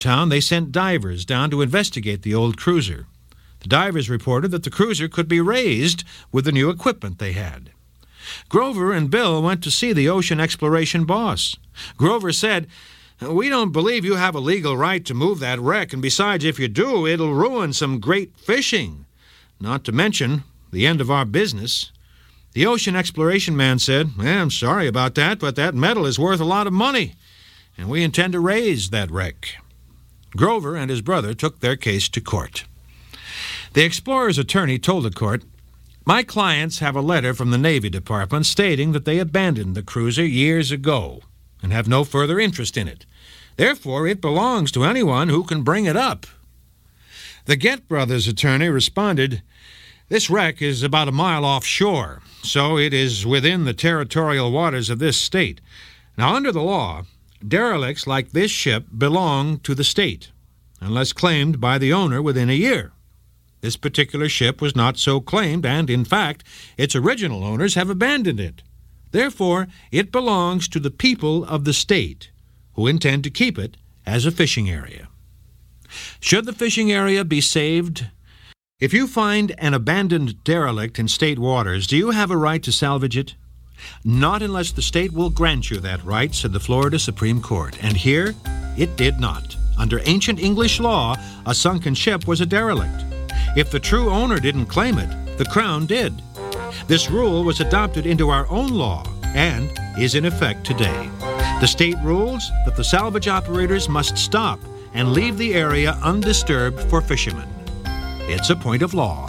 town, they sent divers down to investigate the old cruiser. The divers reported that the cruiser could be raised with the new equipment they had. Grover and Bill went to see the ocean exploration boss. Grover said, "We don't believe you have a legal right to move that wreck, and besides, if you do, it'll ruin some great fishing. Not to mention the end of our business." The ocean exploration man said, "I'm sorry about that, but that metal is worth a lot of money, and we intend to raise that wreck." Grover and his brother took their case to court. The explorer's attorney told the court, "My clients have a letter from the Navy Department stating that they abandoned the cruiser years ago and have no further interest in it. Therefore, it belongs to anyone who can bring it up." The Gett brothers' attorney responded, "This wreck is about a mile offshore, so it is within the territorial waters of this state. Now, under the law, derelicts like this ship belong to the state, unless claimed by the owner within a year. This particular ship was not so claimed, and, in fact, its original owners have abandoned it. Therefore, it belongs to the people of the state, who intend to keep it as a fishing area. Should the fishing area be saved? If you find an abandoned derelict in state waters, do you have a right to salvage it? Not unless the state will grant you that right," said the Florida Supreme Court. And here, it did not. Under ancient English law, a sunken ship was a derelict. If the true owner didn't claim it, the Crown did. This rule was adopted into our own law and is in effect today. The state rules that the salvage operators must stop and leave the area undisturbed for fishermen. It's a point of law.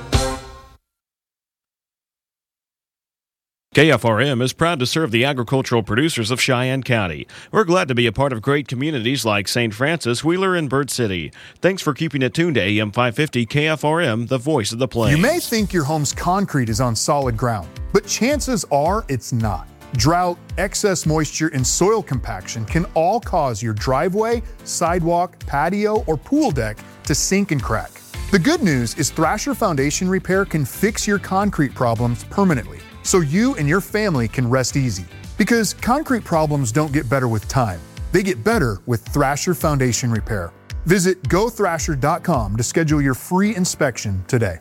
KFRM is proud to serve the agricultural producers of Cheyenne County. We're glad to be a part of great communities like St. Francis, Wheeler, and Bird City. Thanks for keeping it tuned to AM 550 KFRM, the voice of the plains. You may think your home's concrete is on solid ground, but chances are it's not. Drought, excess moisture, and soil compaction can all cause your driveway, sidewalk, patio, or pool deck to sink and crack. The good news is Thrasher Foundation Repair can fix your concrete problems permanently, so you and your family can rest easy. Because concrete problems don't get better with time. They get better with Thrasher Foundation Repair. Visit gothrasher.com to schedule your free inspection today.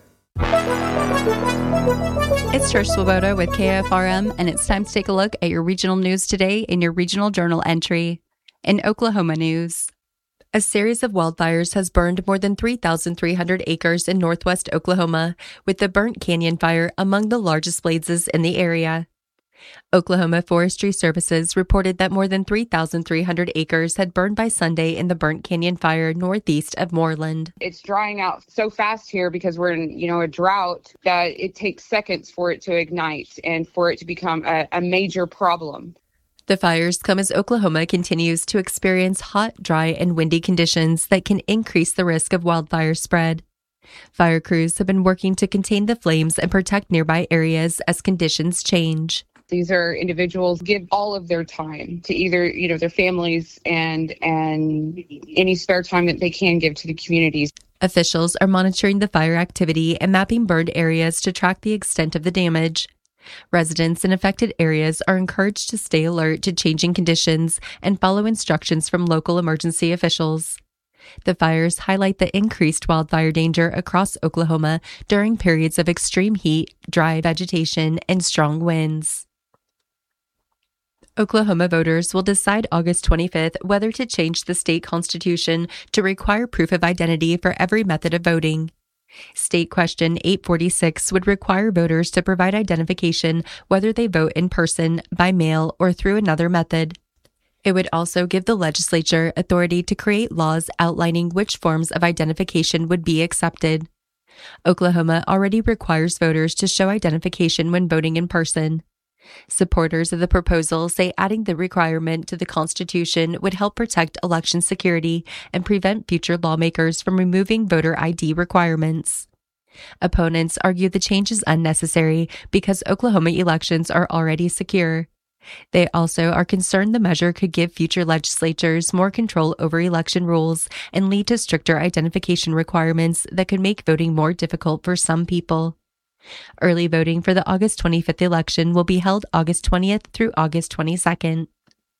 It's Trish Swoboda with KFRM, and it's time to take a look at your regional news today in your regional journal entry. In Oklahoma news, a series of wildfires has burned more than 3,300 acres in northwest Oklahoma, with the Burnt Canyon Fire among the largest blazes in the area. Oklahoma Forestry Services reported that more than 3,300 acres had burned by Sunday in the Burnt Canyon Fire northeast of Moreland. It's drying out so fast here because we're in, a drought that it takes seconds for it to ignite and for it to become a major problem. The fires come as Oklahoma continues to experience hot, dry, and windy conditions that can increase the risk of wildfire spread. Fire crews have been working to contain the flames and protect nearby areas as conditions change. These are individuals give all of their time to either, their families and any spare time that they can give to the communities. Officials are monitoring the fire activity and mapping burned areas to track the extent of the damage. Residents in affected areas are encouraged to stay alert to changing conditions and follow instructions from local emergency officials. The fires highlight the increased wildfire danger across Oklahoma during periods of extreme heat, dry vegetation, and strong winds. Oklahoma voters will decide August 25th whether to change the state constitution to require proof of identity for every method of voting. State Question 846 would require voters to provide identification whether they vote in person, by mail, or through another method. It would also give the legislature authority to create laws outlining which forms of identification would be accepted. Oklahoma already requires voters to show identification when voting in person. Supporters of the proposal say adding the requirement to the Constitution would help protect election security and prevent future lawmakers from removing voter ID requirements. Opponents argue the change is unnecessary because Oklahoma elections are already secure. They also are concerned the measure could give future legislatures more control over election rules and lead to stricter identification requirements that could make voting more difficult for some people. Early voting for the August 25th election will be held August 20th through August 22nd.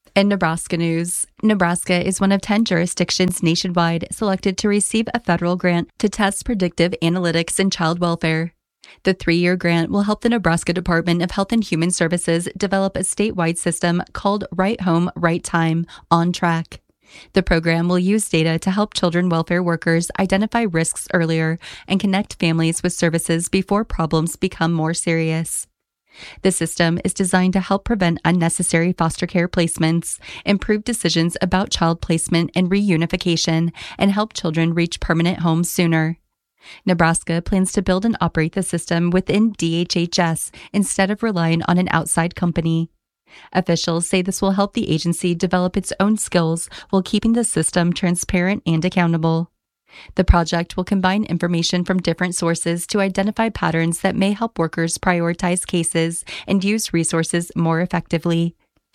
In Nebraska news, Nebraska is one of 10 jurisdictions nationwide selected to receive a federal grant to test predictive analytics in child welfare. The 3-year grant will help the Nebraska Department of Health and Human Services develop a statewide system called Right Home, Right Time, On Track. The program will use data to help children welfare workers identify risks earlier and connect families with services before problems become more serious. The system is designed to help prevent unnecessary foster care placements, improve decisions about child placement and reunification, and help children reach permanent homes sooner. Nebraska plans to build and operate the system within DHHS instead of relying on an outside company. Officials say this will help the agency develop its own skills while keeping the system transparent and accountable. The project will combine information from different sources to identify patterns that may help workers prioritize cases and use resources more effectively.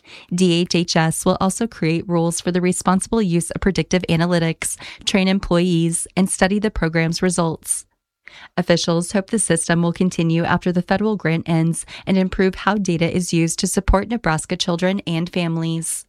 DHHS will also create rules for the responsible use of predictive analytics, train employees, and study the program's results. Officials hope the system will continue after the federal grant ends and improve how data is used to support Nebraska children and families.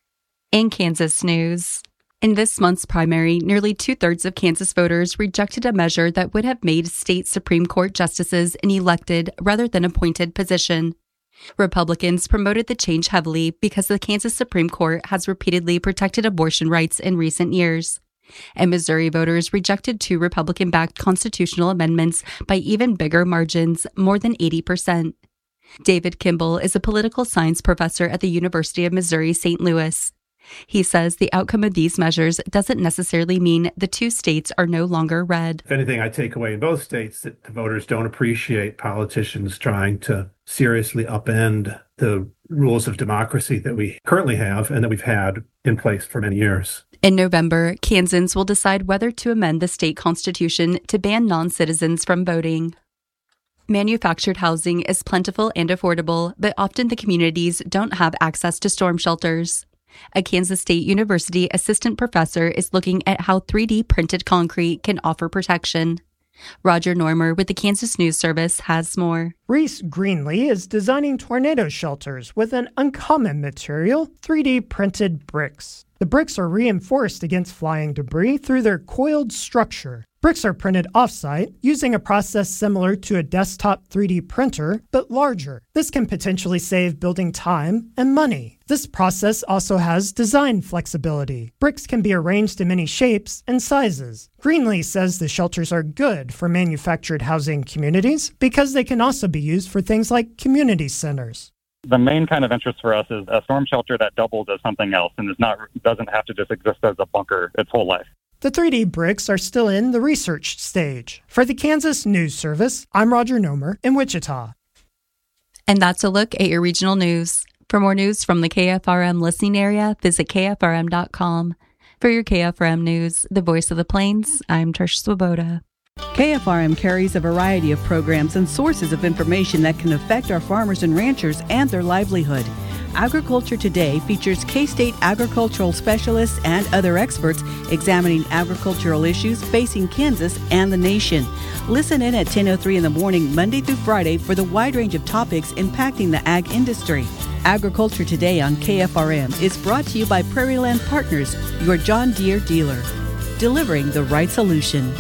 In Kansas news, in this month's primary, nearly 2/3 of Kansas voters rejected a measure that would have made state Supreme Court justices an elected rather than appointed position. Republicans promoted the change heavily because the Kansas Supreme Court has repeatedly protected abortion rights in recent years. And Missouri voters rejected 2 Republican-backed constitutional amendments by even bigger margins, more than 80%. David Kimball is a political science professor at the University of Missouri St. Louis. He says the outcome of these measures doesn't necessarily mean the 2 states are no longer red. If anything, I take away in both states that the voters don't appreciate politicians trying to seriously upend the rules of democracy that we currently have and that we've had in place for many years. In November, Kansans will decide whether to amend the state constitution to ban non-citizens from voting. Manufactured housing is plentiful and affordable, but often the communities don't have access to storm shelters. A Kansas State University assistant professor is looking at how 3D printed concrete can offer protection. Roger Normer with the Kansas News Service has more. Reese Greenlee is designing tornado shelters with an uncommon material, 3D printed bricks. The bricks are reinforced against flying debris through their coiled structure. Bricks are printed off-site using a process similar to a desktop 3D printer, but larger. This can potentially save building time and money. This process also has design flexibility. Bricks can be arranged in many shapes and sizes. Greenlee says the shelters are good for manufactured housing communities because they can also be used for things like community centers. The main kind of interest for us is a storm shelter that doubles as something else and doesn't have to just exist as a bunker its whole life. The 3D bricks are still in the research stage. For the Kansas News Service, I'm Roger Nomer in Wichita. And that's a look at your regional news. For more news from the KFRM listening area, visit KFRM.com. For your KFRM news, the voice of the plains, I'm Trish Swoboda. KFRM carries a variety of programs and sources of information that can affect our farmers and ranchers and their livelihood. Agriculture Today features K-State agricultural specialists and other experts examining agricultural issues facing Kansas and the nation. Listen in at 10:03 in the morning, Monday through Friday, for the wide range of topics impacting the ag industry. Agriculture Today on KFRM is brought to you by Prairie Land Partners, your John Deere dealer, delivering the right solution.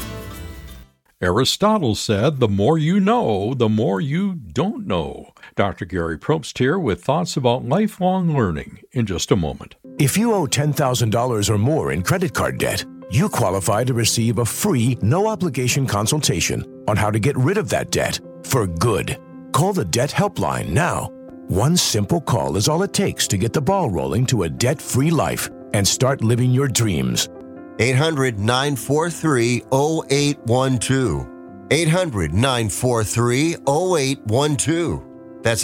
Aristotle said, the more you know, the more you don't know. Dr. Gary Probst here with thoughts about lifelong learning in just a moment. If you owe $10,000 or more in credit card debt, you qualify to receive a free, no-obligation consultation on how to get rid of that debt for good. Call the Debt Helpline now. One simple call is all it takes to get the ball rolling to a debt-free life and start living your dreams. 800-943-0812. 800-943-0812. That's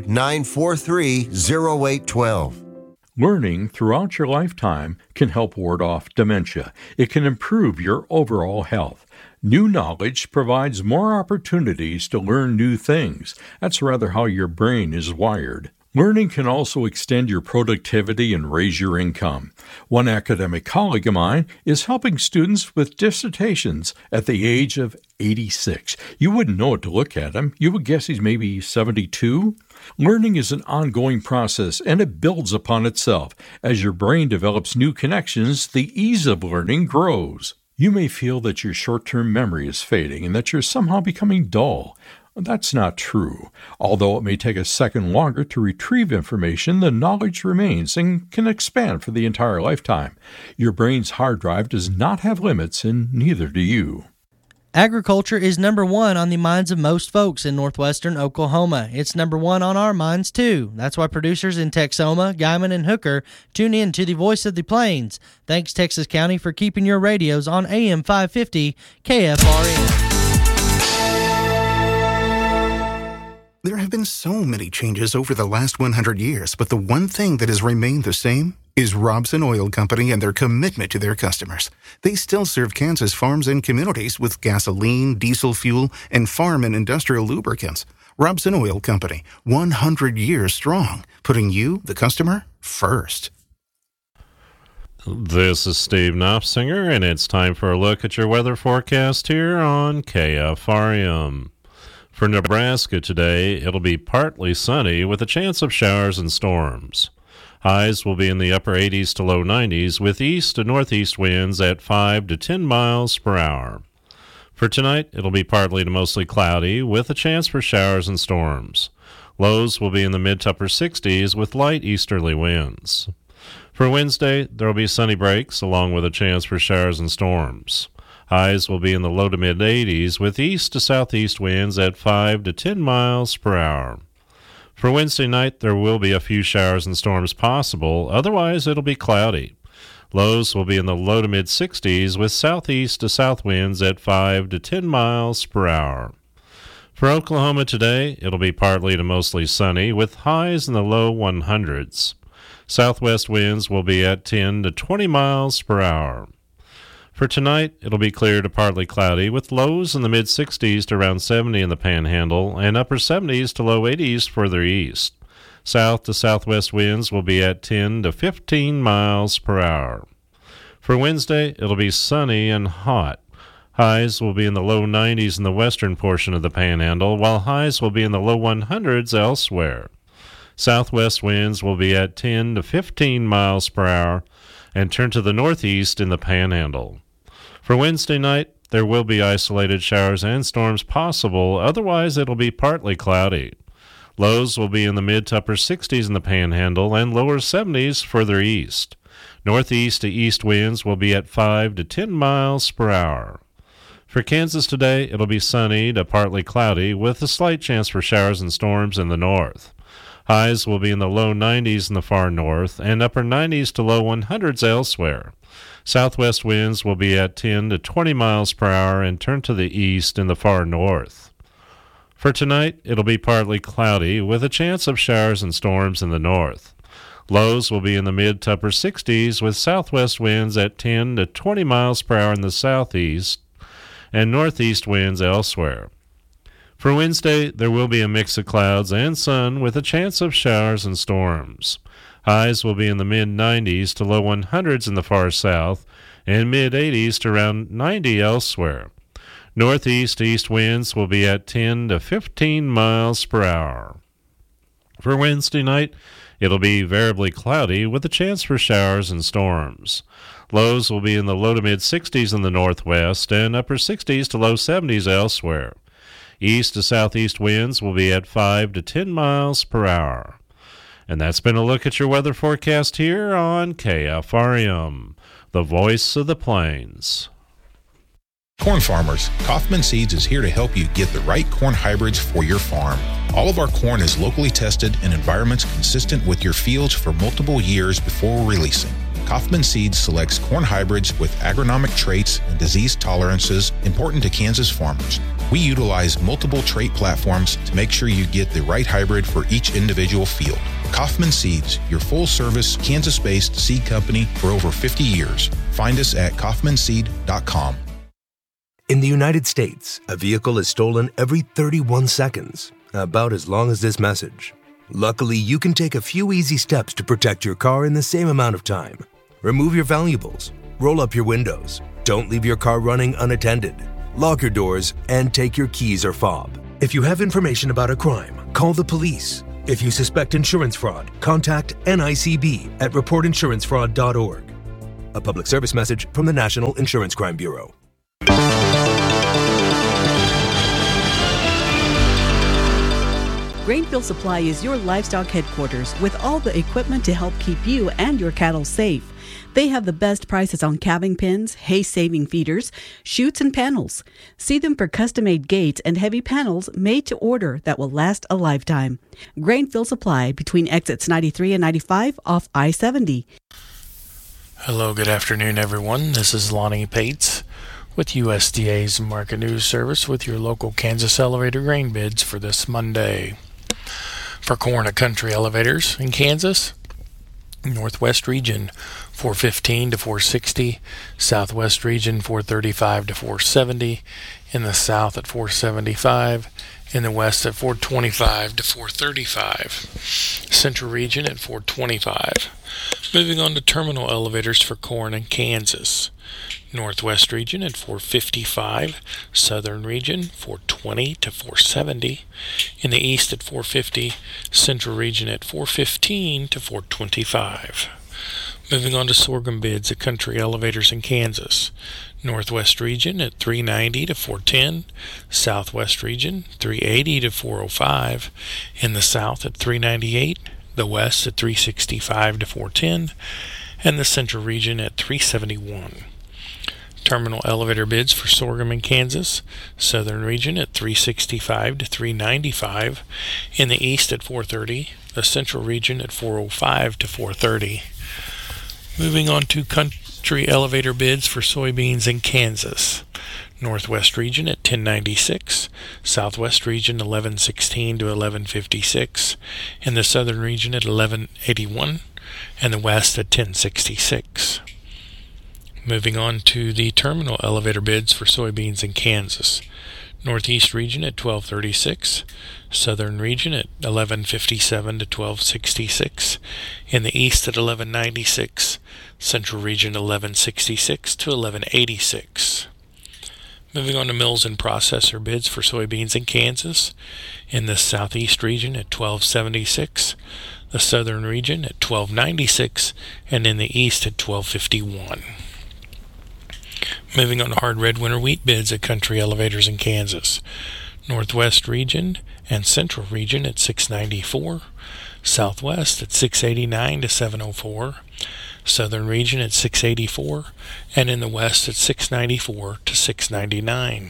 800-943-0812. Learning throughout your lifetime can help ward off dementia. It can improve your overall health. New knowledge provides more opportunities to learn new things. That's rather how your brain is wired. Learning can also extend your productivity and raise your income. One academic colleague of mine is helping students with dissertations at the age of 86. You wouldn't know it to look at him. You would guess he's maybe 72. Learning is an ongoing process, and it builds upon itself. As your brain develops new connections, the ease of learning grows. You may feel that your short-term memory is fading and that you're somehow becoming dull. That's not true. Although it may take a second longer to retrieve information, the knowledge remains and can expand for the entire lifetime. Your brain's hard drive does not have limits, and neither do you. Agriculture is number one on the minds of most folks in northwestern Oklahoma. It's number one on our minds, too. That's why producers in Texoma, Guymon, and Hooker tune in to the Voice of the Plains. Thanks, Texas County, for keeping your radios on AM 550 KFRN. There have been so many changes over the last 100 years, but the one thing that has remained the same is Robson Oil Company and their commitment to their customers. They still serve Kansas farms and communities with gasoline, diesel fuel, and farm and industrial lubricants. Robson Oil Company, 100 years strong, putting you, the customer, first. This is Steve Knopfsinger, and it's time for a look at your weather forecast here on KFRM. For Nebraska today, it'll be partly sunny with a chance of showers and storms. Highs will be in the upper 80s to low 90s with east to northeast winds at 5 to 10 miles per hour. For tonight, it'll be partly to mostly cloudy with a chance for showers and storms. Lows will be in the mid to upper 60s with light easterly winds. For Wednesday, there will be sunny breaks along with a chance for showers and storms. Highs will be in the low to mid 80s with east to southeast winds at 5 to 10 miles per hour. For Wednesday night, there will be a few showers and storms possible. Otherwise, it'll be cloudy. Lows will be in the low to mid 60s with southeast to south winds at 5 to 10 miles per hour. For Oklahoma today, it'll be partly to mostly sunny with highs in the low 100s. Southwest winds will be at 10 to 20 miles per hour. For tonight, it'll be clear to partly cloudy with lows in the mid-60s to around 70 in the Panhandle and upper 70s to low 80s further east. South to southwest winds will be at 10 to 15 miles per hour. For Wednesday, it'll be sunny and hot. Highs will be in the low 90s in the western portion of the Panhandle, while highs will be in the low 100s elsewhere. Southwest winds will be at 10 to 15 miles per hour and turn to the northeast in the Panhandle. For Wednesday night, there will be isolated showers and storms possible. Otherwise, it'll be partly cloudy. Lows will be in the mid to upper 60s in the Panhandle and lower 70s further east. Northeast to east winds will be at 5 to 10 miles per hour. For Kansas today, it'll be sunny to partly cloudy with a slight chance for showers and storms in the north. Highs will be in the low 90s in the far north and upper 90s to low 100s elsewhere. Southwest winds will be at 10 to 20 miles per hour and turn to the east in the far north. For tonight, it'll be partly cloudy with a chance of showers and storms in the north. Lows will be in the mid to upper 60s with southwest winds at 10 to 20 miles per hour in the southeast and northeast winds elsewhere. For Wednesday, there will be a mix of clouds and sun with a chance of showers and storms. Highs will be in the mid-90s to low 100s in the far south and mid-80s to around 90 elsewhere. Northeast to east winds will be at 10 to 15 miles per hour. For Wednesday night, it'll be variably cloudy with a chance for showers and storms. Lows will be in the low to mid-60s in the northwest and upper 60s to low 70s elsewhere. East to southeast winds will be at 5 to 10 miles per hour. And that's been a look at your weather forecast here on KFRM, the voice of the plains. Corn farmers, Kaufman Seeds is here to help you get the right corn hybrids for your farm. All of our corn is locally tested in environments consistent with your fields for multiple years before releasing. Kaufman Seeds selects corn hybrids with agronomic traits and disease tolerances important to Kansas farmers. We utilize multiple trait platforms to make sure you get the right hybrid for each individual field. Kaufman Seeds, your full-service, Kansas-based seed company for over 50 years. Find us at kaufmanseed.com. In the United States, a vehicle is stolen every 31 seconds, about as long as this message. Luckily, you can take a few easy steps to protect your car in the same amount of time. Remove your valuables, roll up your windows, don't leave your car running unattended, lock your doors, and take your keys or fob. If you have information about a crime, call the police. If you suspect insurance fraud, contact NICB at reportinsurancefraud.org. A public service message from the National Insurance Crime Bureau. Grainfield Supply is your livestock headquarters with all the equipment to help keep you and your cattle safe. They have the best prices on calving pens, hay-saving feeders, chutes, and panels. See them for custom-made gates and heavy panels made to order that will last a lifetime. Grainfield Supply between exits 93 and 95 off I-70. Hello, good afternoon, everyone. This is Lonnie Pates with USDA's Market News Service with your local Kansas elevator grain bids for this Monday. For corn at Country Elevators in Kansas, Northwest Region 415 to 460, Southwest Region 435 to 470, in the South at 475, in the West at 425 to 435, Central Region at 425. Moving on to terminal elevators for corn in Kansas. Northwest Region at 455, Southern Region 420 to 470, in the East at 450, Central Region at 415 to 425. Moving on to sorghum bids at Country Elevators in Kansas. Northwest Region at 390 to 410, Southwest Region 380 to 405, in the South at 398, the West at 365 to 410, and the Central Region at 371. Terminal elevator bids for sorghum in Kansas. Southern Region at 365 to 395, in the East at 430, the Central Region at 405 to 430. Moving on to country elevator bids for soybeans in Kansas. Northwest Region at 1096, Southwest Region 1116 to 1156, in the Southern Region at 1181, and the West at 1066. Moving on to the terminal elevator bids for soybeans in Kansas. Northeast Region at 1236, Southern Region at 1157 to 1266, in the East at 1196, Central Region 1166 to 1186. Moving on to mills and processor bids for soybeans in Kansas. In the Southeast Region at 1276, the Southern Region at 1296, and in the East at 1251. Moving on to hard red winter wheat bids at Country Elevators in Kansas. Northwest Region and Central Region at 694, Southwest at 689 to 704, Southern Region at 684, and in the West at 694 to 699.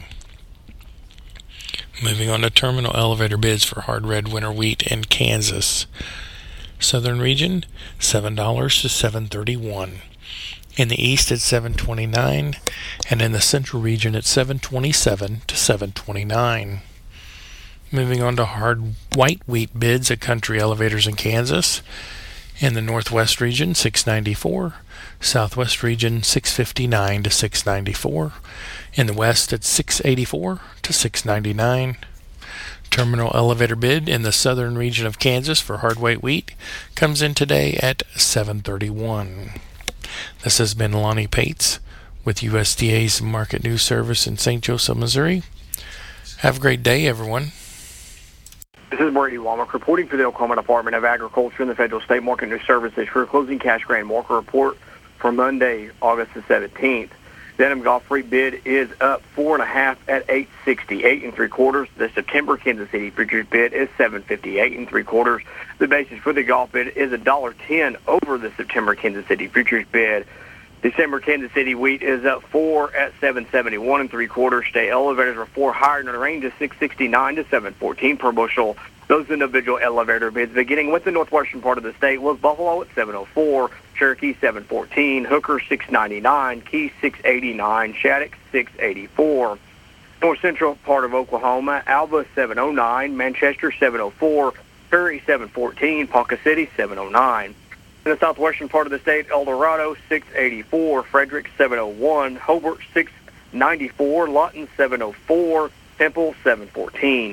Moving on to terminal elevator bids for hard red winter wheat in Kansas. Southern Region $7 to $7.31. In the East at $7.29, and in the Central Region at $7.27 to $7.29. Moving on to hard white wheat bids at Country Elevators in Kansas. In the Northwest Region, $6.94, Southwest Region $6.59 to $6.94, in the West at $6.84 to $6.99. Terminal elevator bid in the Southern Region of Kansas for hard white wheat comes in today at $7.31. This has been Lonnie Pates with USDA's Market News Service in St. Joseph, Missouri. Have a great day, everyone. This is Brady Womack reporting for the Oklahoma Department of Agriculture and the Federal State Market News Services for a closing cash grain market report for Monday, August the 17th. Denim Golf Free bid is up 4.5 at $8.60, 8 3/4. The September Kansas City futures bid is $7.58 3/4. The basis for the golf bid is $1.10 over the September Kansas City futures bid. December Kansas City wheat is up 4 at $7.71 3/4. State elevators are 4 higher in the range of $6.69 to $7.14 per bushel. Those individual elevator bids beginning with the northwestern part of the state was Buffalo at $7.04, Cherokee $7.14, Hooker $6.99, Key $6.89, Shattuck $6.84. North central part of Oklahoma, Alva $7.09, Manchester $7.04, Perry $7.14, Ponca City $7.09. In the southwestern part of the state, El Dorado $6.84, Frederick $7.01, Hobart $6.94, Lawton $7.04, Temple $7.14.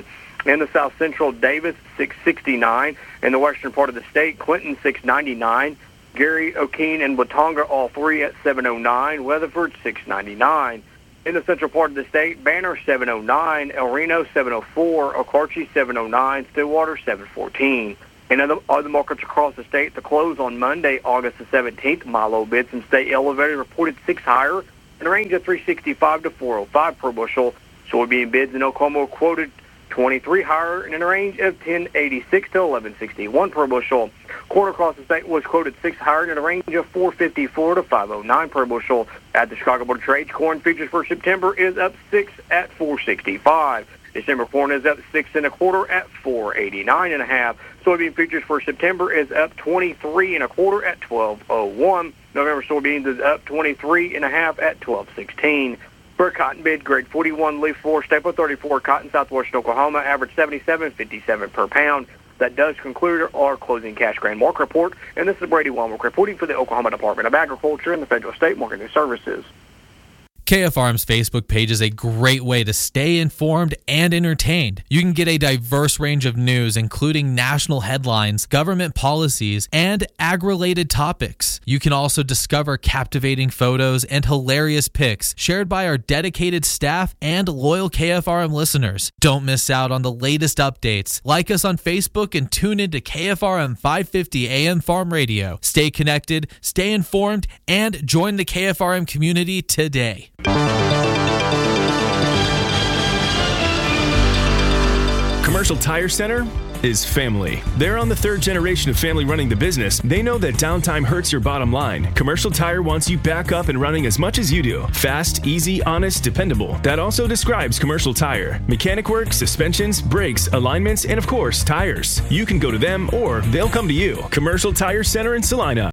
In the South Central, Davis, 669. In the western part of the state, Clinton, 699. Gary, O'Keene, and Watonga, all three at 709. Weatherford, 699. In the central part of the state, Banner, 709. El Reno, 704. Okarche, 709. Stillwater, 714. In other markets across the state, the close on Monday, August the 17th, Milo bids and state elevated reported 6 higher in a range of 365 to 405 per bushel. Soybean bids in Oklahoma quoted 23 higher in a range of 1086 to 1161 per bushel. Corn across the state was quoted 6 higher in a range of 454 to 509 per bushel. At the Chicago Board of Trade, corn futures for September is up 6 at 465. December corn is up 6 1/4 at 489 1/2. Soybean futures for September is up 23 1/4 at 1201. November soybeans is up 23 1/2 at 1216. For cotton bid, grade 41, leaf 4, staple 34, cotton, southwestern Oklahoma, average 77.57 per pound. That does conclude our closing cash grain market report. And this is Brady Womack reporting for the Oklahoma Department of Agriculture and the Federal State Market News Services. KFRM's Facebook page is a great way to stay informed and entertained. You can get a diverse range of news, including national headlines, government policies, and ag-related topics. You can also discover captivating photos and hilarious pics shared by our dedicated staff and loyal KFRM listeners. Don't miss out on the latest updates. Like us on Facebook and tune into KFRM 550 AM Farm Radio. Stay connected, stay informed, and join the KFRM community today. Commercial Tire Center is family. They're on the 3rd generation of family running the business. They know that downtime hurts your bottom line. Commercial Tire wants you back up and running as much as you do. Fast, easy, honest, dependable. That also describes Commercial Tire. Mechanic work, suspensions, brakes, alignments, and of course, tires. You can go to them or they'll come to you. Commercial Tire Center in Salina.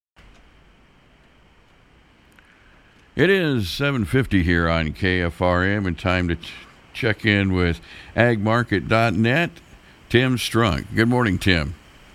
It is 7:50 here on KFRM, and time to check in with agmarket.net. Tim Strunk. Good morning, Tim.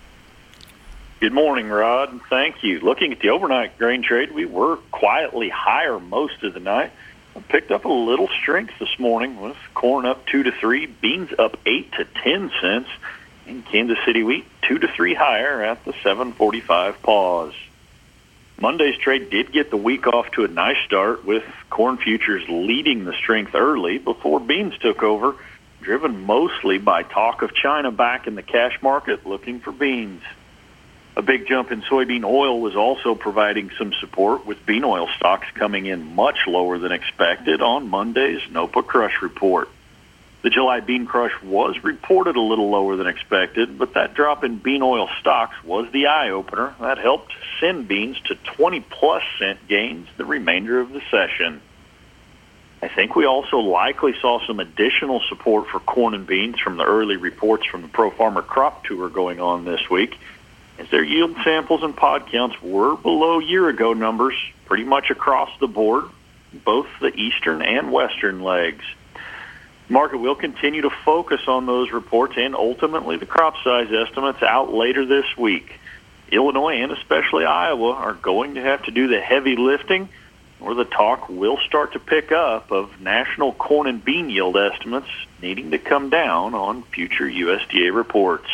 Good morning, Rod, and thank you. Looking at the overnight grain trade, we were quietly higher most of the night. I picked up a little strength this morning with corn up 2 to 3, beans up 8 to 10 cents, and Kansas City wheat 2 to 3 higher at the 7:45 pause. Monday's trade did get the week off to a nice start, with corn futures leading the strength early before beans took over, driven mostly by talk of China back in the cash market looking for beans. A big jump in soybean oil was also providing some support, with bean oil stocks coming in much lower than expected on Monday's NOPA crush report. The July bean crush was reported a little lower than expected, but that drop in bean oil stocks was the eye-opener. That helped send beans to 20-plus cent gains the remainder of the session. I think we also likely saw some additional support for corn and beans from the early reports from the Pro Farmer Crop Tour going on this week, as their yield samples and pod counts were below year-ago numbers pretty much across the board, both the eastern and western legs. The market will continue to focus on those reports and ultimately the crop size estimates out later this week. Illinois and especially Iowa are going to have to do the heavy lifting, or the talk will start to pick up of national corn and bean yield estimates needing to come down on future USDA reports.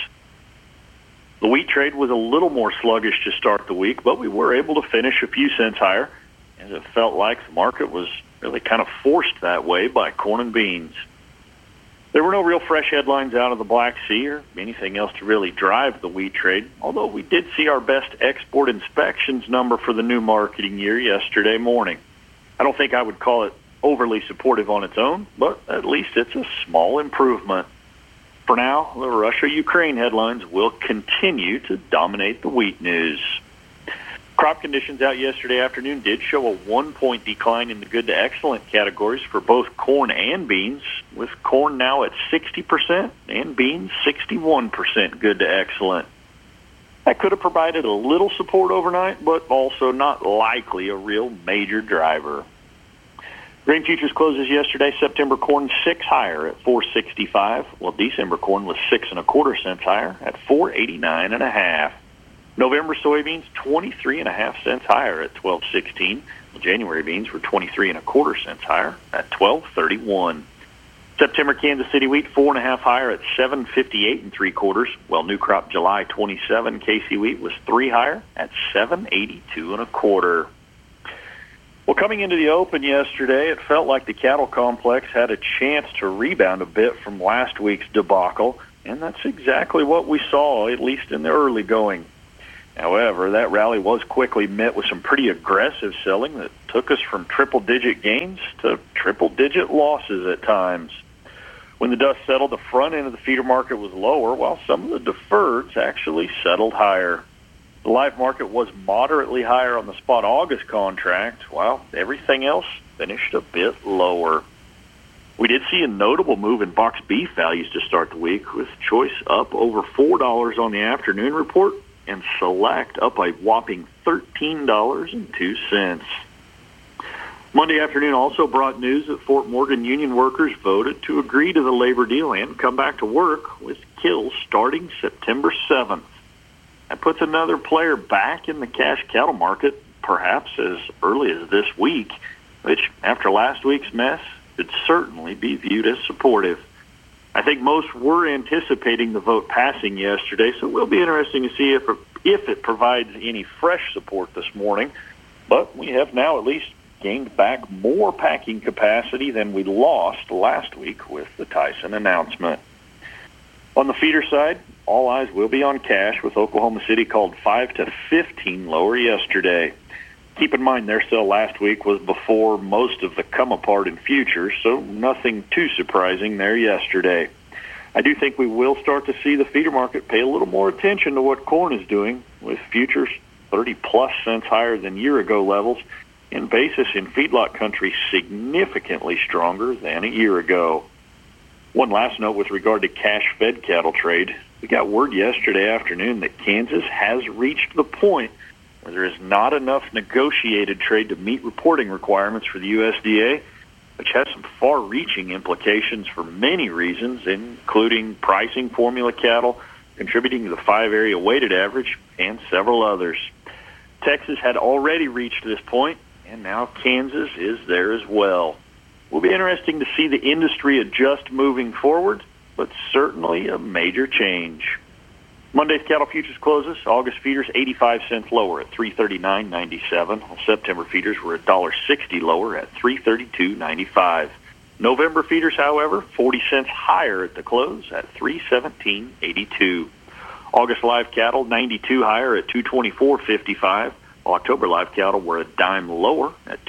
The wheat trade was a little more sluggish to start the week, but we were able to finish a few cents higher, as it felt like the market was really kind of forced that way by corn and beans. There were no real fresh headlines out of the Black Sea or anything else to really drive the wheat trade, although we did see our best export inspections number for the new marketing year yesterday morning. I don't think I would call it overly supportive on its own, but at least it's a small improvement. For now, the Russia-Ukraine headlines will continue to dominate the wheat news. Crop conditions out yesterday afternoon did show a 1-point decline in the good to excellent categories for both corn and beans, with corn now at 60% and beans 61% good to excellent. That could have provided a little support overnight, but also not likely a real major driver. Grain futures closes yesterday. September corn 6 higher at $4.65, while December corn was 6 1/4 cents higher at $4.89 1/2. November soybeans 23.5 cents higher at $12.16. January beans were 23 1/4 cents higher at $12.31. September Kansas City wheat 4.5 higher at 758 3/4, while new crop July 27 KC wheat was 3 higher at 782 1/4. Well, coming into the open yesterday, it felt like the cattle complex had a chance to rebound a bit from last week's debacle, and that's exactly what we saw, at least in the early going. However, that rally was quickly met with some pretty aggressive selling that took us from triple-digit gains to triple-digit losses at times. When the dust settled, the front end of the feeder market was lower, while some of the deferreds actually settled higher. The live market was moderately higher on the spot August contract, while everything else finished a bit lower. We did see a notable move in box beef values to start the week, with choice up over $4 on the afternoon report and select up a whopping $13.02. Monday afternoon also brought news that Fort Morgan union workers voted to agree to the labor deal and come back to work, with kills starting September 7th. That puts another player back in the cash cattle market, perhaps as early as this week, which, after last week's mess, could certainly be viewed as supportive. I think most were anticipating the vote passing yesterday, so it will be interesting to see if it provides any fresh support this morning. But we have now at least gained back more packing capacity than we lost last week with the Tyson announcement. On the feeder side, all eyes will be on cash, with Oklahoma City called 5 to 15 lower yesterday. Keep in mind their sell last week was before most of the come apart in futures, so nothing too surprising there yesterday. I do think we will start to see the feeder market pay a little more attention to what corn is doing, with futures 30-plus cents higher than year-ago levels, and basis in feedlot country significantly stronger than a year ago. One last note with regard to cash-fed cattle trade. We got word yesterday afternoon that Kansas has reached the point where there is not enough negotiated trade to meet reporting requirements for the USDA, which has some far-reaching implications for many reasons, including pricing formula cattle, contributing to the 5-area weighted average, and several others. Texas had already reached this point, and now Kansas is there as well. It will be interesting to see the industry adjust moving forward, but certainly a major change. Monday's cattle futures closes. August feeders 85 cents lower at $339.97. September feeders were $1.60 lower at $332.95. November feeders, however, 40 cents higher at the close at $317.82. August live cattle 92 higher at $224.55. October live cattle were a dime lower at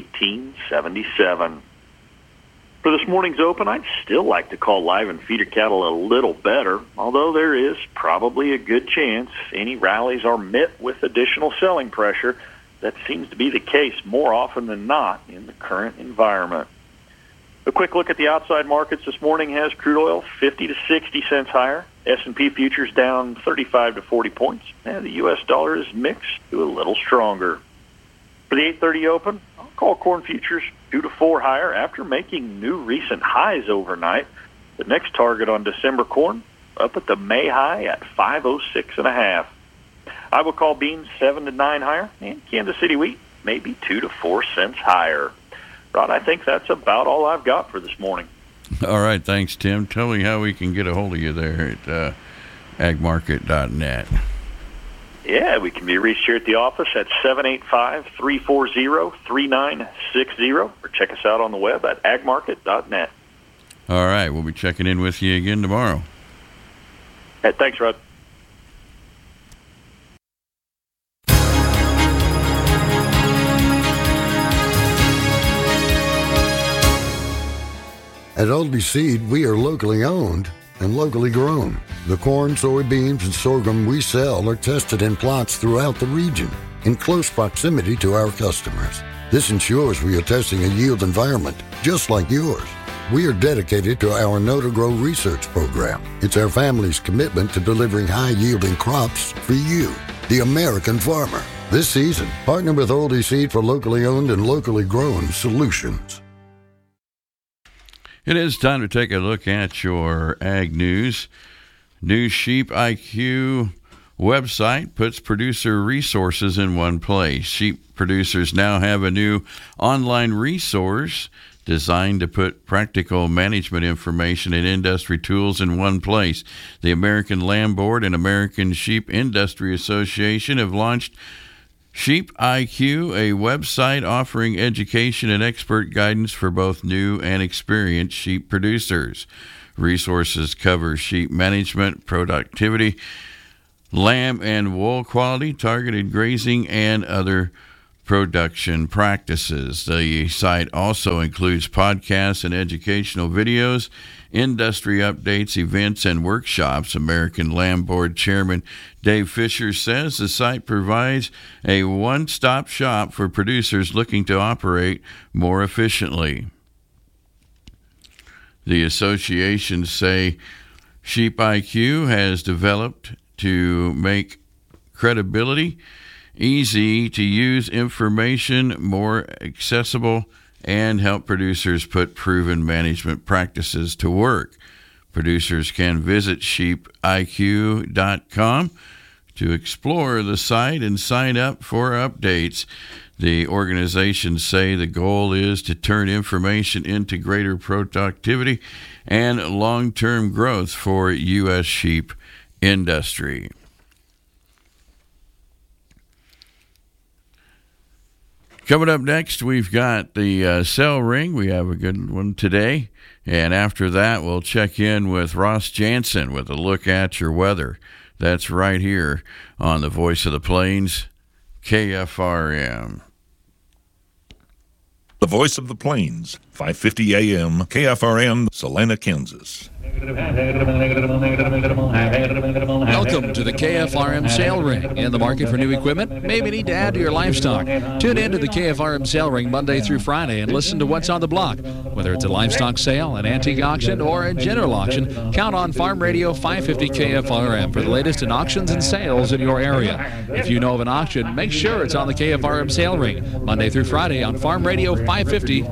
$218.77. For this morning's open, I'd still like to call live and feeder cattle a little better, although there is probably a good chance any rallies are met with additional selling pressure. That seems to be the case more often than not in the current environment. A quick look at the outside markets this morning has crude oil 50 to 60 cents higher. S&P futures down 35 to 40 points. And the U.S. dollar is mixed to a little stronger. For the 8:30 open, I'll call corn futures 2 to 4 higher after making new recent highs overnight. The next target on December corn up at the May high at 506.5. I will call beans 7 to 9 higher, and Kansas City wheat maybe 2 to 4 cents higher. Rod, I think that's about all I've got for this morning. All right, thanks, Tim. Tell me how we can get a hold of you there at agmarket.net. Yeah, we can be reached here at the office at 785-340-3960, or check us out on the web at agmarket.net. All right, we'll be checking in with you again tomorrow. Hey, thanks, Rod. At Aldi Seed, we are locally owned and locally grown. The corn, soybeans, and sorghum we sell are tested in plots throughout the region in close proximity to our customers. This ensures we are testing a yield environment just like yours. We are dedicated to our Know to Grow research program. It's our family's commitment to delivering high-yielding crops for you, the American farmer. This season, partner with Aldi Seed for locally owned and locally grown solutions. It is time to take a look at your ag news. New sheep IQ website puts producer resources in one place. Sheep producers now have a new online resource designed to put practical management information and industry tools in one place. The American Lamb Board and American Sheep Industry Association have launched Sheep IQ, a website offering education and expert guidance for both new and experienced sheep producers. Resources cover sheep management, productivity, lamb and wool quality, targeted grazing, and other production practices. The site also includes podcasts and educational videos, industry updates, events, and workshops. American Lamb Board Chairman Dave Fisher says the site provides a one-stop shop for producers looking to operate more efficiently. The associations say Sheep IQ has developed to make credibility, easy to use information more accessible, and help producers put proven management practices to work. Producers can visit sheepiq.com to explore the site and sign up for updates. The organizations say the goal is to turn information into greater productivity and long-term growth for U.S. sheep industry. Coming up next, we've got the cell ring. We have a good one today. And after that, we'll check in with Ross Jansen with a look at your weather. That's right here on the Voice of the Plains, KFRM. The Voice of the Plains, 550 AM, KFRM, Salina, Kansas. Welcome to the KFRM Sale Ring. In the market for new equipment? Maybe need to add to your livestock. Tune in to the KFRM Sale Ring Monday through Friday and listen to what's on the block. Whether it's a livestock sale, an antique auction, or a general auction, count on Farm Radio 550 KFRM for the latest in auctions and sales in your area. If you know of an auction, make sure it's on the KFRM Sale Ring Monday through Friday on Farm Radio 550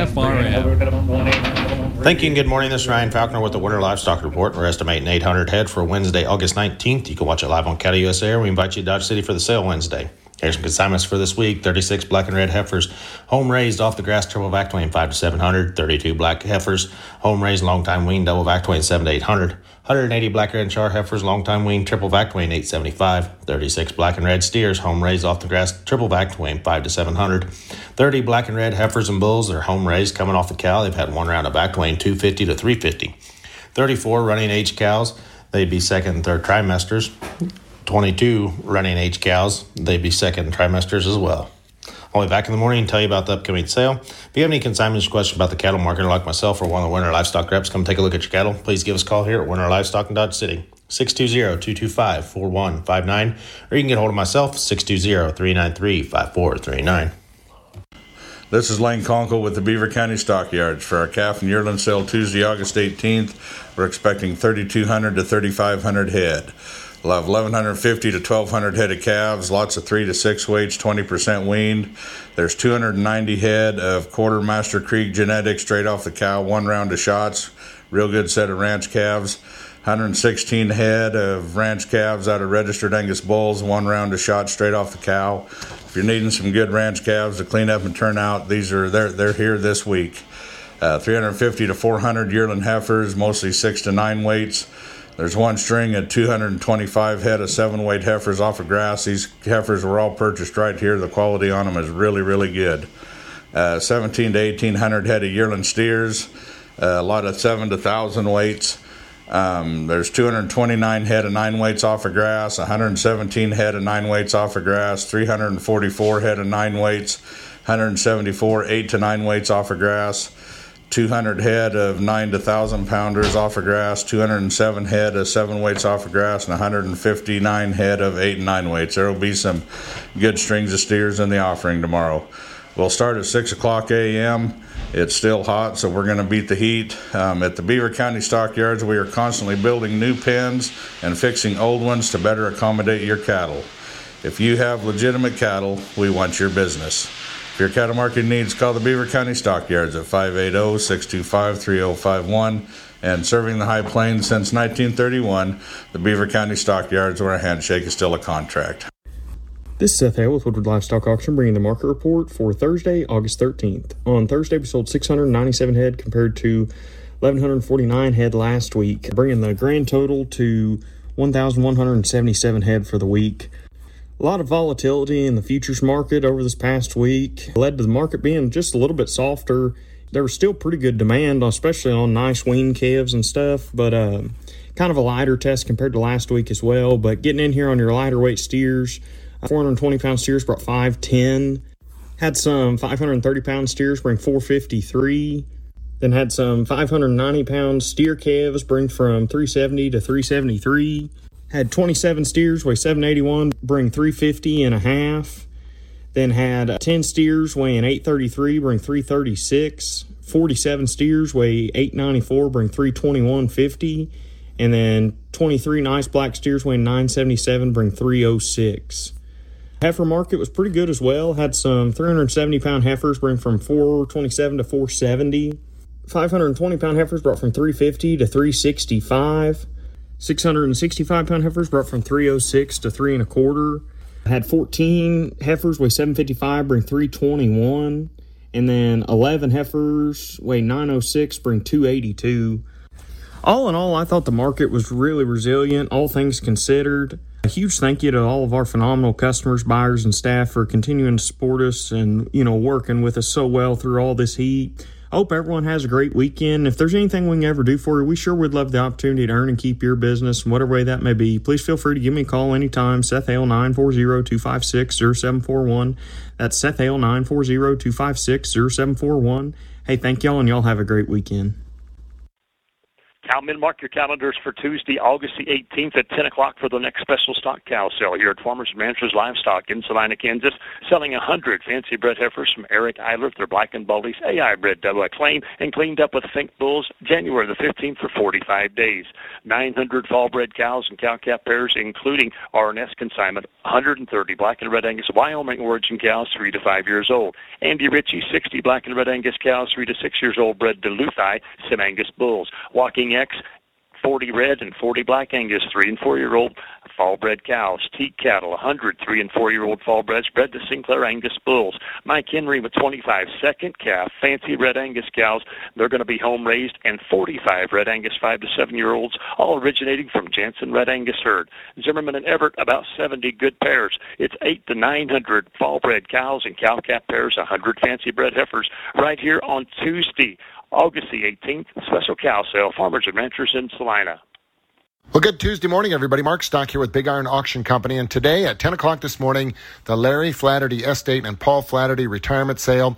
KFRM. Thank you and good morning. This is Ryan Falconer with the Winter Livestock Report. We're estimating 800 head for Wednesday, August 19th. You can watch it live on Cattle USA, or we invite you to Dodge City for the sale Wednesday. Here's some consignments for this week. 36 black and red heifers, home raised off the grass, triple vac weighing 5 to 700. 32 black heifers, home raised, long time weaned, double vac weighing 7 to 800. 180 black red char heifers, long time weaned, triple vac weighing 875. 36 black and red steers, home raised off the grass, triple vac weighing 5 to 700. 30 black and red heifers and bulls, they're home raised, coming off the cow. They've had one round of vac weighing 250 to 350. 34 running age cows, they'd be second and third trimesters. 22 running age cows, they'd be second trimesters as well. I'll be back in the morning and tell you about the upcoming sale. If you have any consignments or questions about the cattle market, or like myself or one of the Winter Livestock reps, come take a look at your cattle. Please give us a call here at Winter Livestock in Dodge City, 620-225-4159, or you can get a hold of myself, 620-393-5439. This is Lane Conkle with the Beaver County Stockyards. For our calf and yearling sale Tuesday, August 18th, we're expecting 3,200 to 3,500 head. We'll have 1,150 to 1,200 head of calves, lots of 3 to 6 weights, 20% weaned. There's 290 head of Quartermaster Creek genetics straight off the cow, one round of shots, real good set of ranch calves. 116 head of ranch calves out of registered Angus bulls, one round of shots straight off the cow. If you're needing some good ranch calves to clean up and turn out, they're here this week. 350 to 400 yearling heifers, mostly 6 to 9 weights. There's one string of 225 head of 7-weight heifers off of grass. These heifers were all purchased right here. The quality on them is really, really good. 17 to 1,800 head of yearling steers, a lot of 7 to 1,000 weights. There's 229 head of 9 weights off of grass, 117 head of 9 weights off of grass, 344 head of 9 weights, 174 8 to 9 weights off of grass, 200 head of 9 to 1,000 pounders off of grass, 207 head of 7 weights off of grass, and 159 head of 8 and 9 weights. There will be some good strings of steers in the offering tomorrow. We'll start at 6 o'clock a.m. It's still hot, so we're going to beat the heat. At the Beaver County Stockyards, we are constantly building new pens and fixing old ones to better accommodate your cattle. If you have legitimate cattle, we want your business. If your cattle market needs, call the Beaver County Stockyards at 580-625-3051. And serving the High Plains since 1931, the Beaver County Stockyards, where a handshake is still a contract. This is Seth Hale with Woodward Livestock Auction, bringing the market report for Thursday, August 13th. On Thursday, we sold 697 head compared to 1,149 head last week, bringing the grand total to 1,177 head for the week. A lot of volatility in the futures market over this past week led to the market being just a little bit softer. There was still pretty good demand, especially on nice wean calves and stuff, but kind of a lighter test compared to last week as well. But getting in here on your lighter weight steers, 420-pound steers brought 510. Had some 530-pound steers bring 453. Then had some 590-pound steer calves bring from 370 to 373. Had 27 steers weigh 781, bring 350 and a half. Then had 10 steers weighing 833, bring 336. 47 steers weigh 894, bring 321.50. And then 23 nice black steers weighing 977, bring 306. Heifer market was pretty good as well. Had some 370-pound heifers bring from 427 to 470. 520-pound heifers brought from 350 to 365. 665-pound heifers brought from 306 to 3 1/4. Had 14 heifers weigh 755, bring 321. And then 11 heifers weigh 906, bring 282. All in all, I thought the market was really resilient, all things considered. A huge thank you to all of our phenomenal customers, buyers, and staff for continuing to support us and, working with us so well through all this heat. I hope everyone has a great weekend. If there's anything we can ever do for you, we sure would love the opportunity to earn and keep your business in whatever way that may be. Please feel free to give me a call anytime. Seth Hale, 940-256-0741. That's Seth Hale, 940-256-0741. Hey, thank y'all, and y'all have a great weekend. Cowmen, mark your calendars for Tuesday, August the 18th at 10 o'clock for the next special stock cow sale here at Farmers and Ranchers Livestock in Salina, Kansas, selling 100 fancy bred heifers from Eric Eilert. They're black and baldies, AI bred double acclaim, and cleaned up with Fink bulls January the 15th for 45 days. 900 fall bred cows and cow calf pairs, including RNS consignment, 130 black and red Angus Wyoming origin cows 3 to 5 years old. Andy Ritchie, 60 black and red Angus cows 3 to 6 years old, bred Duluthi Sim-Angus bulls. Walking X, 40 red and 40 black Angus 3 and 4 year old fall bred cows. Teat cattle, 100 3 and 4 year old fall breds bred to Sinclair Angus bulls. Mike Henry with 25 second calf fancy red Angus cows. They're going to be home raised, and 45 red Angus 5 to 7 year olds, all originating from Jansen Red Angus herd. Zimmerman and Everett, about 70 good pairs. It's 8 to 900 fall bred cows and cow calf pairs, 100 fancy bred heifers right here on Tuesday, August the 18th, special cow sale, Farmers and Ranchers in Salina. Well, good Tuesday morning, everybody. Mark Stock here with Big Iron Auction Company. And today at 10 o'clock this morning, the Larry Flaherty Estate and Paul Flaherty Retirement Sale.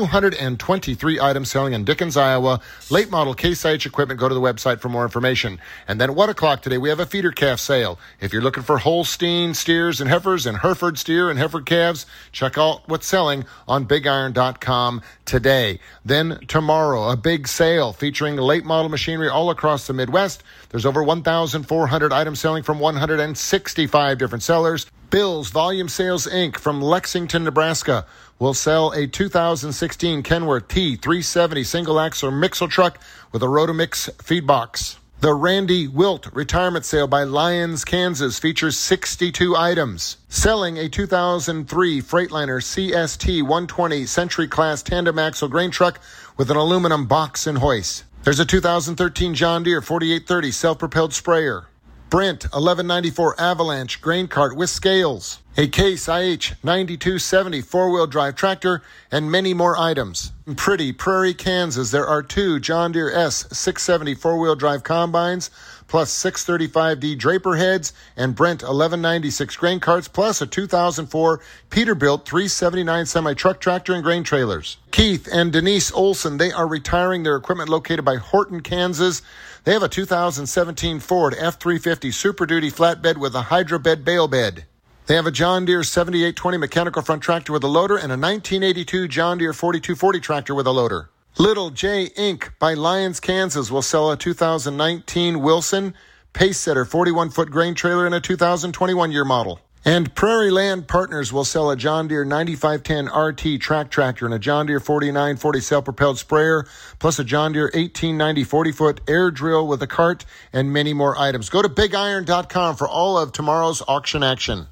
223 items selling in Dickens, Iowa. Late model Case IH equipment. Go to the website for more information. And then at 1 o'clock today, we have a feeder calf sale. If you're looking for Holstein steers and heifers and Hereford steer and Hereford calves, check out what's selling on BigIron.com today. Then tomorrow, a big sale featuring late model machinery all across the Midwest. There's over 1,400 items selling from 165 different sellers. Bill's Volume Sales Inc. from Lexington, Nebraska will sell a 2016 Kenworth T370 single axle mixer truck with a Rotomix feed box. The Randy Wilt Retirement Sale by Lyons, Kansas features 62 items. Selling a 2003 Freightliner CST 120 Century Class tandem axle grain truck with an aluminum box and hoist. There's a 2013 John Deere 4830 self-propelled sprayer. Brent 1194 Avalanche grain cart with scales. A Case IH 9270 four-wheel drive tractor, and many more items. In Pretty Prairie, Kansas, there are 2 John Deere S670 four-wheel drive combines, plus 635D Draper heads, and Brent 1196 grain carts, plus a 2004 Peterbilt 379 semi-truck tractor and grain trailers. Keith and Denise Olson, they are retiring their equipment located by Horton, Kansas. They have a 2017 Ford F350 Super Duty flatbed with a hydro bed bale bed. They have a John Deere 7820 mechanical front tractor with a loader and a 1982 John Deere 4240 tractor with a loader. Little J Inc. by Lyons, Kansas will sell a 2019 Wilson Pacesetter 41-foot grain trailer and a 2021 year model. And Prairie Land Partners will sell a John Deere 9510 RT track tractor and a John Deere 4940 self-propelled sprayer, plus a John Deere 1890 40-foot air drill with a cart and many more items. Go to BigIron.com for all of tomorrow's auction action.